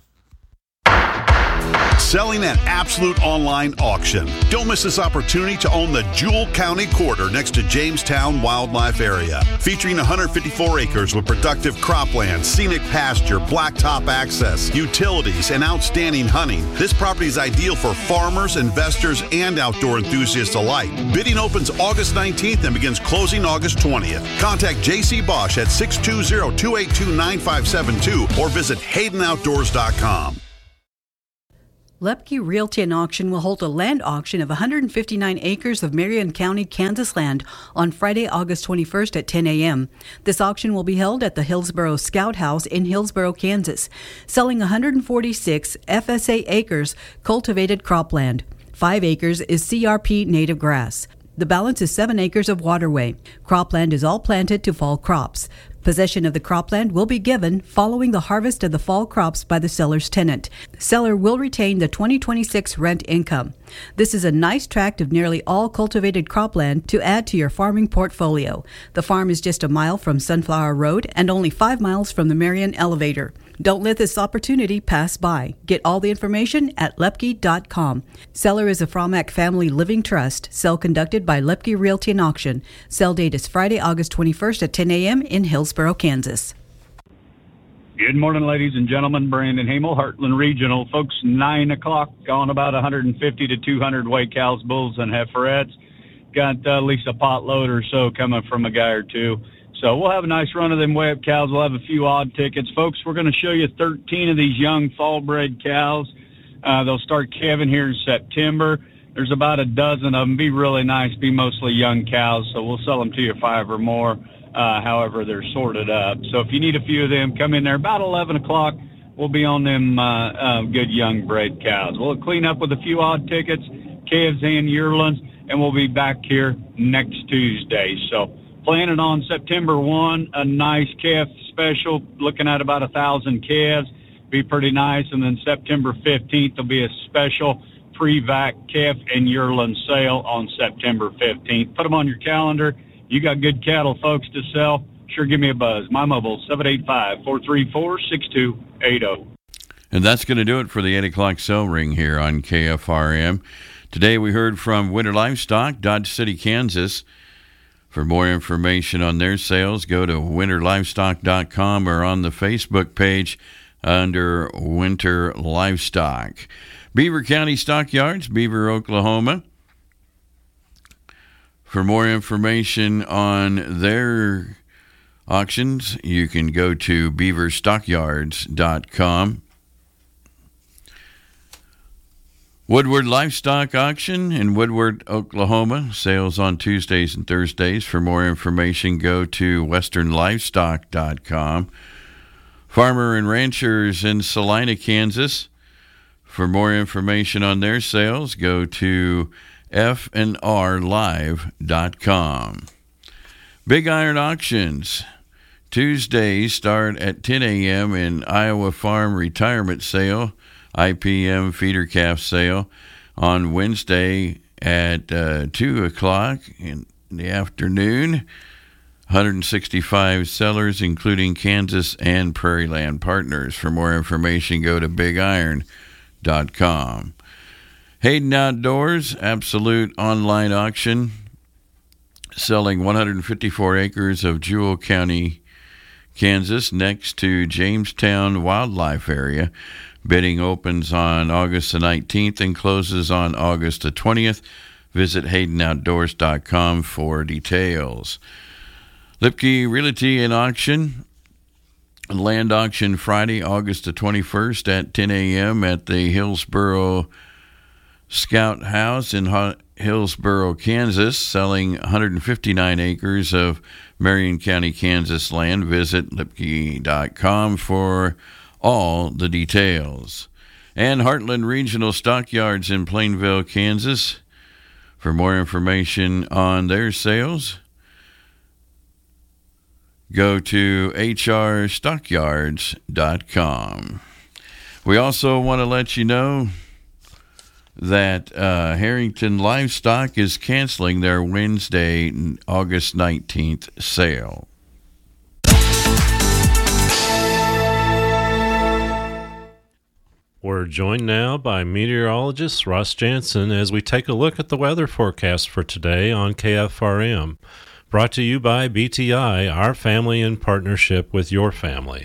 Selling at Absolute Online Auction. Don't miss this opportunity to own the Jewell County Quarter next to Jamestown Wildlife Area. Featuring 154 acres with productive cropland, scenic pasture, blacktop access, utilities, and outstanding hunting. This property is ideal for farmers, investors, and outdoor enthusiasts alike. Bidding opens August 19th and begins closing August 20th. Contact J.C. Bosch at 620-282-9572 or visit HaydenOutdoors.com. Lepke Realty and Auction will hold a land auction of 159 acres of Marion County, Kansas land on Friday, August 21st at 10 a.m. This auction will be held at the Hillsboro Scout House in Hillsboro, Kansas, selling 146 FSA acres cultivated cropland. 5 acres is CRP native grass. The balance is 7 acres of waterway. Cropland is all planted to fall crops. Possession of the cropland will be given following the harvest of the fall crops by the seller's tenant. The seller will retain the 2026 rent income. This is a nice tract of nearly all cultivated cropland to add to your farming portfolio. The farm is just a mile from Sunflower Road and only 5 miles from the Marion Elevator. Don't let this opportunity pass by. Get all the information at Lepke.com. Seller is a Fromack Family Living Trust. Sale conducted by Lepke Realty and Auction. Sale date is Friday, August 21st at 10 a.m. in Hillsboro, Kansas. Good morning, ladies and gentlemen. Brandon Hamel, Heartland Regional. Folks, 9 o'clock on about 150 to 200 weight cows, bulls, and heiferettes. Got at least a pot load or so coming from a guy or two. So we'll have a nice run of them weigh-up cows. We'll have a few odd tickets. Folks, we're going to show you 13 of these young fall-bred cows. They'll start calving here in September. There's about a dozen of them. Be really nice, be mostly young cows, so we'll sell them to you 5 or more, however they're sorted up. So if you need a few of them, come in there about 11 o'clock. We'll be on them good young bred cows. We'll clean up with a few odd tickets, calves and yearlings, and we'll be back here next Tuesday. So planning on September 1, a nice calf special, looking at about 1,000 calves. Be pretty nice. And then September 15th will be a special pre-vac calf and yearling sale on September 15th. Put them on your calendar. You got good cattle, folks, to sell. Sure, give me a buzz. My mobile, 785-434-6280. And that's going to do it for the 8 o'clock sell ring here on KFRM. Today we heard from Winter Livestock, Dodge City, Kansas. For more information on their sales, go to winterlivestock.com or on the Facebook page under Winter Livestock. Beaver County Stockyards, Beaver, Oklahoma. For more information on their auctions, you can go to beaverstockyards.com. Woodward Livestock Auction in Woodward, Oklahoma. Sales on Tuesdays and Thursdays. For more information, go to westernlivestock.com. Farmer and Ranchers in Salina, Kansas. For more information on their sales, go to fnrlive.com. Big Iron Auctions. Tuesdays start at 10 a.m. in Iowa Farm Retirement Sale. IPM feeder calf sale on Wednesday at 2 o'clock in the afternoon. 165 sellers, including Kansas and Prairie Land Partners. For more information, go to bigiron.com. Hayden Outdoors, absolute online auction, selling 154 acres of Jewell County, Kansas, next to Jamestown Wildlife Area. Bidding opens on August the 19th and closes on August the 20th. Visit HaydenOutdoors.com for details. Lipke Realty and Auction, land auction Friday, August the 21st at 10 a.m. at the Hillsboro Scout House in Hillsboro, Kansas, selling 159 acres of Marion County, Kansas land. Visit Lipke.com for all the details. And Heartland Regional Stockyards in Plainville, Kansas. For more information on their sales, go to hrstockyards.com. We also want to let you know that Harrington Livestock is canceling their Wednesday, August 19th sale. We're joined now by meteorologist Ross Jansen as we take a look at the weather forecast for today on KFRM. Brought to you by BTI, our family in partnership with your family.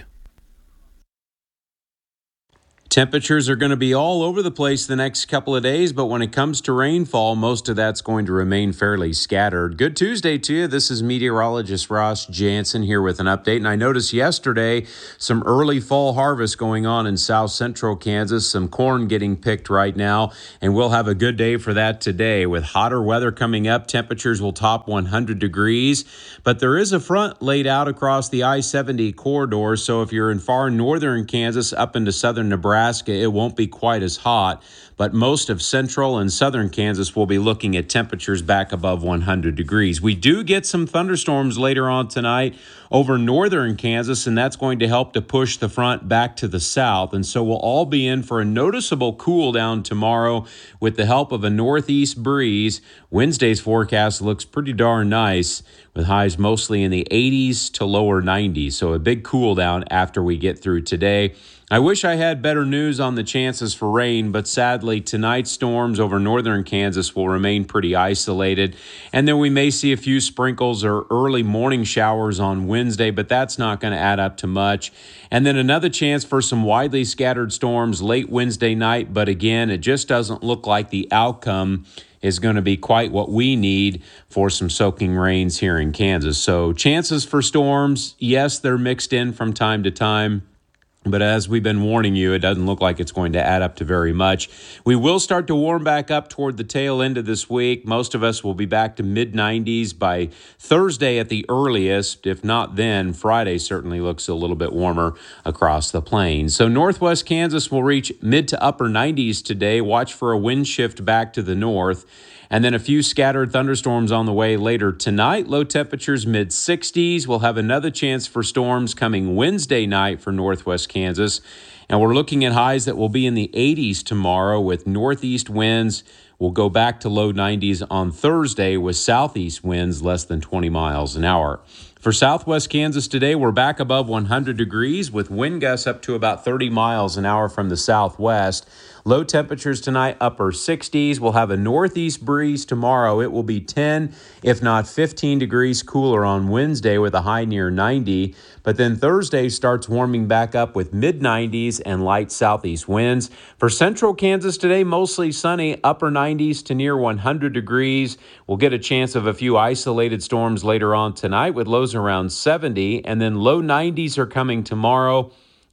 Temperatures are going to be all over the place the next couple of days, but when it comes to rainfall, most of that's going to remain fairly scattered. Good Tuesday to you. This is meteorologist Ross Jansen here with an update. And I noticed yesterday some early fall harvest going on in south central Kansas, some corn getting picked right now, and we'll have a good day for that today. With hotter weather coming up, temperatures will top 100 degrees, but there is a front laid out across the I-70 corridor, so if you're in far northern Kansas up into southern Nebraska, it won't be quite as hot, but most of central and southern Kansas will be looking at temperatures back above 100 degrees. We do get some thunderstorms later on tonight over northern Kansas, and that's going to help to push the front back to the south. And so we'll all be in for a noticeable cool down tomorrow with the help of a northeast breeze. Wednesday's forecast looks pretty darn nice with highs mostly in the 80s to lower 90s. So a big cool down after we get through today. I wish I had better news on the chances for rain, but sadly, tonight's storms over northern Kansas will remain pretty isolated. And then we may see a few sprinkles or early morning showers on Wednesday, but that's not going to add up to much. And then another chance for some widely scattered storms late Wednesday night, but again, it just doesn't look like the outcome is going to be quite what we need for some soaking rains here in Kansas. So chances for storms, yes, they're mixed in from time to time. But as we've been warning you, it doesn't look like it's going to add up to very much. We will start to warm back up toward the tail end of this week. Most of us will be back to mid-90s by Thursday at the earliest. If not then, Friday certainly looks a little bit warmer across the plains. So northwest Kansas will reach mid to upper 90s today. Watch for a wind shift back to the north. And then a few scattered thunderstorms on the way later tonight. Low temperatures mid-60s. We'll have another chance for storms coming Wednesday night for northwest Kansas. And we're looking at highs that will be in the 80s tomorrow with northeast winds. We'll go back to low 90s on Thursday with southeast winds less than 20 miles an hour. For southwest Kansas today, we're back above 100 degrees with wind gusts up to about 30 miles an hour from the southwest. Low temperatures tonight, upper 60s. We'll have a northeast breeze tomorrow. It will be 10, if not 15 degrees cooler on Wednesday with a high near 90. But then Thursday starts warming back up with mid-90s and light southeast winds. For central Kansas today, mostly sunny, upper 90s to near 100 degrees. We'll get a chance of a few isolated storms later on tonight with lows around 70. And then low 90s are coming tomorrow.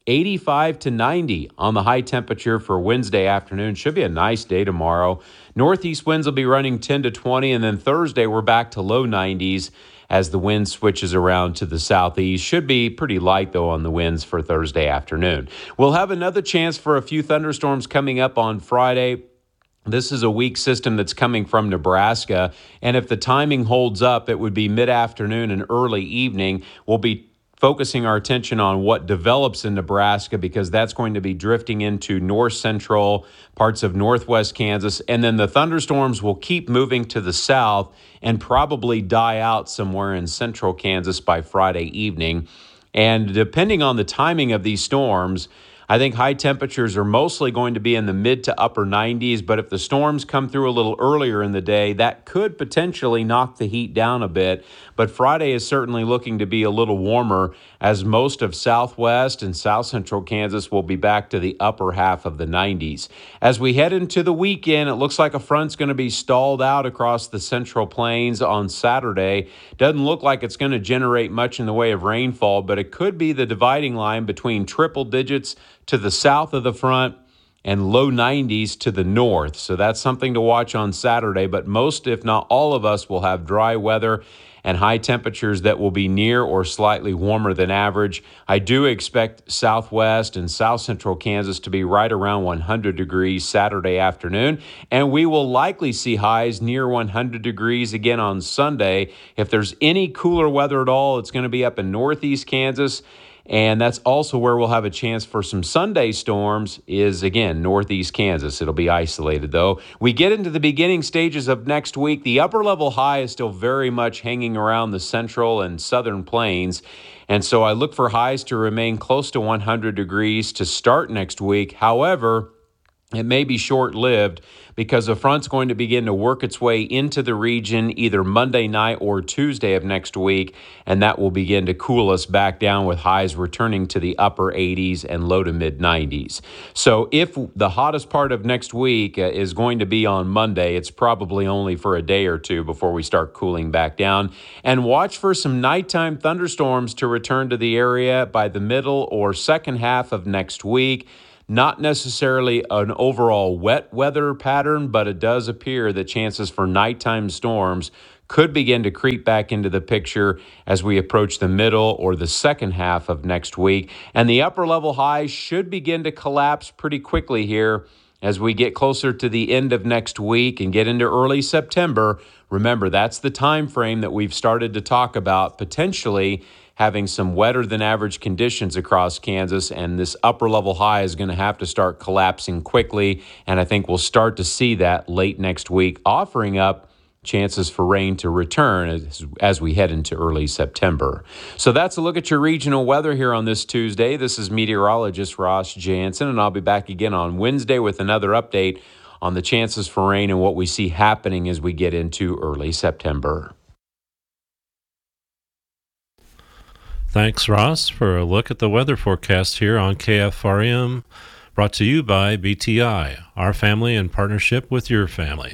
85 to 90 on the high temperature for Wednesday afternoon. Should be a nice day tomorrow. Northeast winds will be running 10 to 20, and then Thursday we're back to low 90s as the wind switches around to the southeast. Should be pretty light, though, on the winds for Thursday afternoon. We'll have another chance for a few thunderstorms coming up on Friday. This is a weak system that's coming from Nebraska, and if the timing holds up, it would be mid-afternoon and early evening. We'll be focusing our attention on what develops in Nebraska because that's going to be drifting into north central parts of northwest Kansas. And then the thunderstorms will keep moving to the south and probably die out somewhere in central Kansas by Friday evening. And depending on the timing of these storms, I think high temperatures are mostly going to be in the mid to upper 90s, but if the storms come through a little earlier in the day, that could potentially knock the heat down a bit. But Friday is certainly looking to be a little warmer as most of southwest and south central Kansas will be back to the upper half of the 90s. As we head into the weekend, it looks like a front's going to be stalled out across the central plains on Saturday. Doesn't look like it's going to generate much in the way of rainfall, but it could be the dividing line between triple digits to the south of the front and low 90s to the north. So that's something to watch on Saturday, but most, if not all of us, will have dry weather and high temperatures that will be near or slightly warmer than average. I do expect southwest and south central Kansas to be right around 100 degrees Saturday afternoon, and we will likely see highs near 100 degrees again on Sunday. If there's any cooler weather at all, it's going to be up in northeast Kansas And that's also where we'll have a chance for some Sunday storms is, again, northeast Kansas. It'll be isolated, though. We get into the beginning stages of next week. The upper level high is still very much hanging around the central and southern plains. And so I look for highs to remain close to 100 degrees to start next week. However, it may be short-lived because the front's going to begin to work its way into the region either Monday night or Tuesday of next week, and that will begin to cool us back down with highs returning to the upper 80s and low to mid-90s. So if the hottest part of next week is going to be on Monday, it's probably only for a day or two before we start cooling back down. And watch for some nighttime thunderstorms to return to the area by the middle or second half of next week. Not necessarily an overall wet weather pattern, but it does appear that chances for nighttime storms could begin to creep back into the picture as we approach the middle or the second half of next week. And the upper level highs should begin to collapse pretty quickly here as we get closer to the end of next week and get into early September. Remember, that's the time frame that we've started to talk about potentially having some wetter than average conditions across Kansas, and this upper level high is going to have to start collapsing quickly, and I think we'll start to see that late next week, offering up chances for rain to return as we head into early September. So that's a look at your regional weather here on this Tuesday. This is meteorologist Ross Jansen, and I'll be back again on Wednesday with another update on the chances for rain and what we see happening as we get into early September. Thanks, Ross, for a look at the weather forecast here on KFRM, brought to you by BTI, our family in partnership with your family.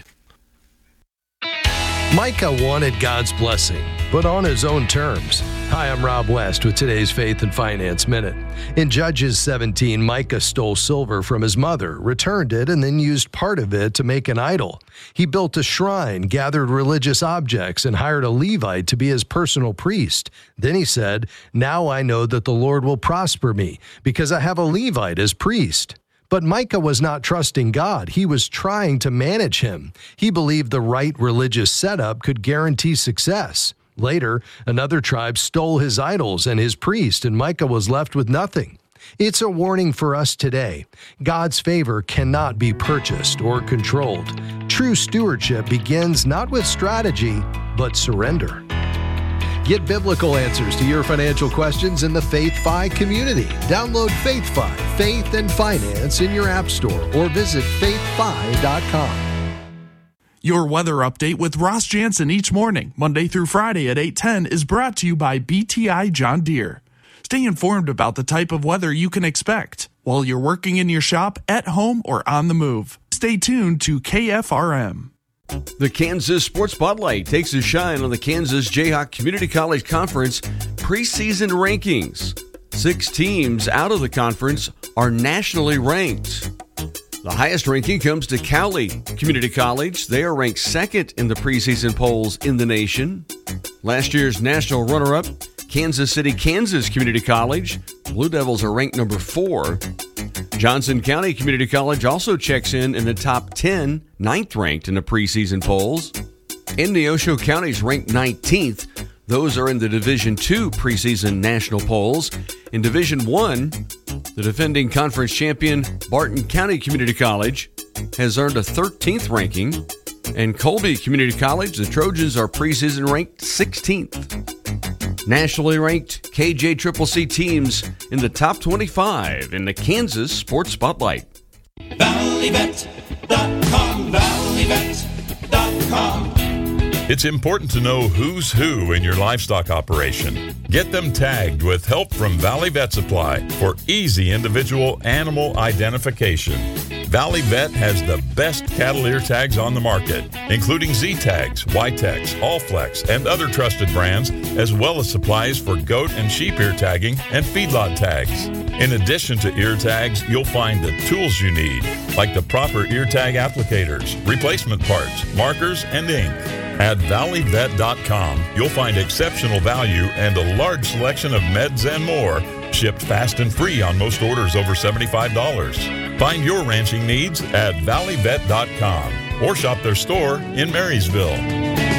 Micah wanted God's blessing, but on his own terms. Hi, I'm Rob West with today's Faith and Finance Minute. In Judges 17, Micah stole silver from his mother, returned it, and then used part of it to make an idol. He built a shrine, gathered religious objects, and hired a Levite to be his personal priest. Then he said, "Now I know that the Lord will prosper me, because I have a Levite as priest." But Micah was not trusting God. He was trying to manage him. He believed the right religious setup could guarantee success. Later, another tribe stole his idols and his priest, and Micah was left with nothing. It's a warning for us today. God's favor cannot be purchased or controlled. True stewardship begins not with strategy, but surrender. Get biblical answers to your financial questions in the FaithFi community. Download FaithFi, Faith and Finance in your app store or visit faithfi.com. Your weather update with Ross Jansen each morning, Monday through Friday at 8:10, is brought to you by BTI John Deere. Stay informed about the type of weather you can expect while you're working in your shop, at home, or on the move. Stay tuned to KFRM. The Kansas Sports Spotlight takes a shine on the Kansas Jayhawk Community College Conference preseason rankings. 6 teams out of the conference are nationally ranked. The highest ranking comes to Cowley Community College. They are ranked 2nd in the preseason polls in the nation. Last year's national runner-up, Kansas City, Kansas Community College. Blue Devils are ranked number 4. Johnson County Community College also checks in the top 10, 9th ranked in the preseason polls. Neosho County is ranked 19th. Those are in the Division II preseason national polls. In Division I, the defending conference champion Barton County Community College has earned a 13th ranking. And Colby Community College, the Trojans are preseason ranked 16th. Nationally ranked KJCCC teams in the top 25 in the Kansas Sports Spotlight. ValleyVet.com, ValleyVet.com. It's important to know who's who in your livestock operation. Get them tagged with help from Valley Vet Supply for easy individual animal identification. Valley Vet has the best cattle ear tags on the market, including Z-Tags, Y-Tex, Allflex, and other trusted brands, as well as supplies for goat and sheep ear tagging and feedlot tags. In addition to ear tags, you'll find the tools you need, like the proper ear tag applicators, replacement parts, markers, and ink. At ValleyVet.com, you'll find exceptional value and a large selection of meds and more, shipped fast and free on most orders over $75. Find your ranching needs at ValleyVet.com or shop their store in Marysville.